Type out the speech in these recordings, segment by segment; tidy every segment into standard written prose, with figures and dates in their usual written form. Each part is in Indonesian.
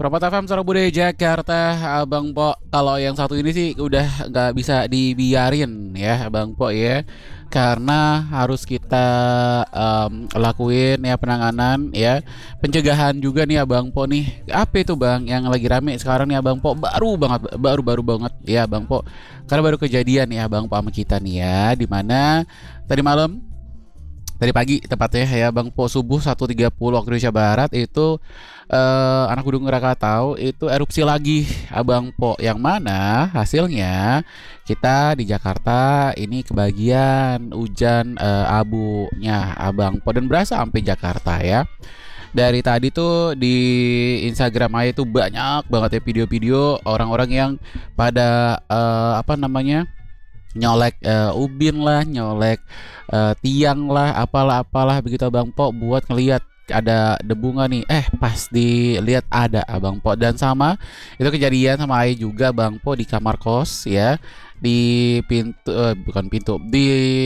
Permata FM Suara Budaya Jakarta, Abang Po. Kalau yang satu ini sih udah nggak bisa dibiarin ya, Abang Po ya, karena harus kita lakuin ya penanganan ya, pencegahan juga nih Abang Po nih. Apa itu Bang yang lagi rame sekarang nih Abang Po? Baru banget ya Abang Po. Karena baru kejadian ya Abang Po sama kita nih ya, dimana tadi malam, tadi pagi tepatnya ya Bang Po, subuh 1.30 waktu Indonesia Barat itu anak Gunung Krakatau itu erupsi lagi Abang Po, yang mana hasilnya kita di Jakarta ini kebagian hujan abunya Abang Po, dan berasa sampai Jakarta ya. Dari tadi tuh di Instagram Ayah itu banyak banget ya video-video orang-orang yang pada nyolek ubin lah, nyolek tiang lah, apalah begitu Abang Po, buat ngelihat ada debu nggak nih. Pas dilihat ada Abang Po, dan sama itu kejadian sama Ayah juga Bang Po di kamar kos ya, di pintu bukan pintu, di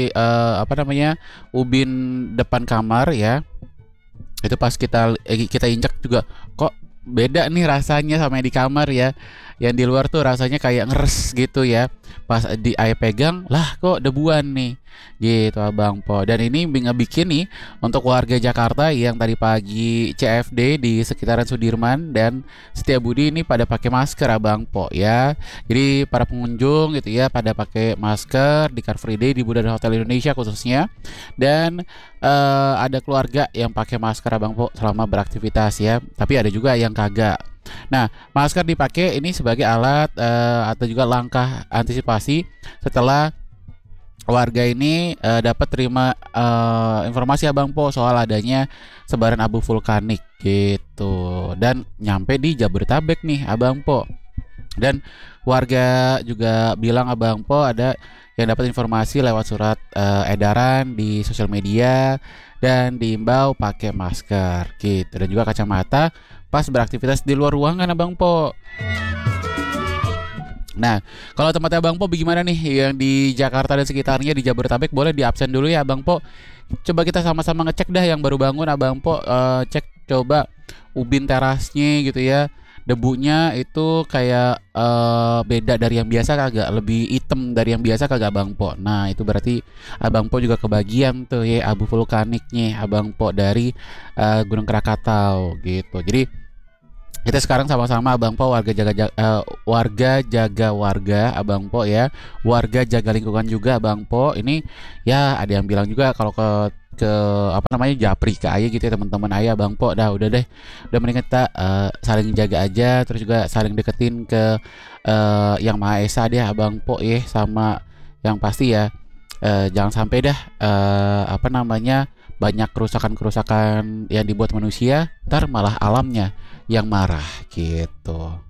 ubin depan kamar ya. Itu pas kita injak juga, kok beda nih rasanya sama yang di kamar ya. Yang di luar tuh rasanya kayak ngeres gitu ya. Pas di Ayah pegang, lah kok debuan nih gitu Abang Po. Dan ini ngebikin nih untuk warga Jakarta yang tadi pagi CFD di sekitaran Sudirman dan Setiabudi ini pada pakai masker Abang Po ya. Jadi para pengunjung gitu ya pada pakai masker di Car Free Day di Bundaran Hotel Indonesia khususnya. Dan ada keluarga yang pakai masker Abang Po selama beraktivitas ya. Tapi ada juga yang kagak. Nah, masker dipakai ini sebagai alat atau juga langkah antisipasi setelah warga ini dapat terima informasi Abang Po soal adanya sebaran abu vulkanik gitu, dan nyampe di Jabodetabek nih Abang Po. Dan warga juga bilang Abang Po ada yang dapat informasi lewat surat edaran di sosial media dan diimbau pakai masker gitu, dan juga kacamata pas beraktivitas di luar ruangan Abang Po. Nah, kalau tempatnya Abang Po bagaimana nih yang di Jakarta dan sekitarnya, di Jabodetabek, boleh di absen dulu ya Abang Po. Coba kita sama-sama ngecek dah yang baru bangun Abang Po, cek coba ubin terasnya gitu ya. Debunya itu kayak beda dari yang biasa kagak, lebih hitam dari yang biasa kagak Abang Po. Nah, itu berarti Abang Po juga kebagian tuh ya abu vulkaniknya Abang Po dari Gunung Krakatau gitu. Jadi kita sekarang sama-sama Abang Po warga jaga warga Abang Po ya, warga jaga lingkungan juga Abang Po. Ini ya ada yang bilang juga kalau ke Japri ke Ayah gitu ya, teman-teman Ayah Bang Po, udah deh, udah mendingan kita saling jaga aja, terus juga saling deketin ke yang Maha Esa deh Abang Po ya, sama yang pasti ya jangan sampai dah banyak kerusakan yang dibuat manusia, ntar malah alamnya yang marah gitu.